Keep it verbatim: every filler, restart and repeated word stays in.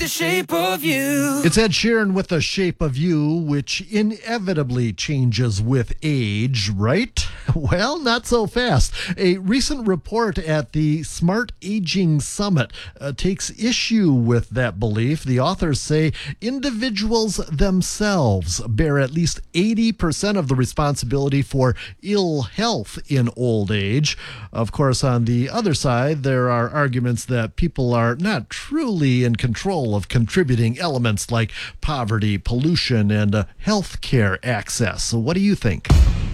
The Shape of You. It's Ed Sheeran with The Shape of You, which inevitably changes with age, right? Well, not so fast. A recent report at the Smart Aging Summit uh, takes issue with that belief. The authors say individuals themselves bear at least eighty percent of the responsibility for ill health in old age. Of course, on the other side, there are arguments that people are not truly in control of contributing elements like poverty, pollution, and uh, health care access. So what do you think?